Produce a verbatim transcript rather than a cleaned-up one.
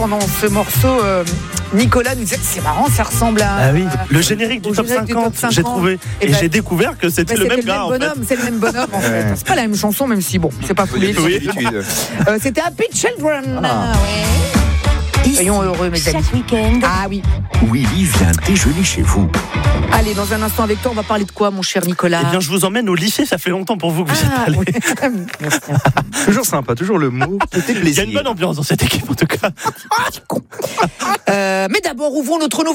Pendant ce morceau, euh, Nicolas nous disait c'est marrant, ça ressemble à. Ah oui, le générique du au top générique du cinquante, top cinquante. j'ai trouvé. Et, Et bah, j'ai découvert que c'était bah, le c'était même gars. En fait. bonhomme, c'est le même bonhomme en fait. C'est pas la même chanson, même si bon, c'est pas foulé. Oui. Euh, c'était Happy Children. Ah. Ouais. Soyons heureux, mes amis. Chaque week-end. Ah oui. Willy vient déjeuner chez vous. Allez, dans un instant avec toi, on va parler de quoi, mon cher Nicolas? Eh bien, je vous emmène au lycée. Ça fait longtemps pour vous que vous Ah, êtes allés. oui. Toujours sympa, toujours le mot. C'était Il y a plaisir. une bonne ambiance dans cette équipe en tout cas. Euh, mais d'abord, ouvrons notre nouveau